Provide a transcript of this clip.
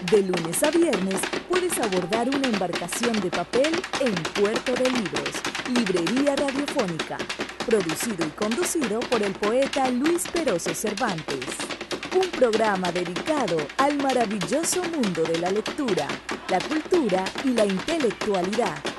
De lunes a viernes puedes abordar una embarcación de papel en Puerto de Libros, Librería Radiofónica, producido y conducido por el poeta Luis Peroso Cervantes. Un programa dedicado al maravilloso mundo de la lectura, la cultura y la intelectualidad.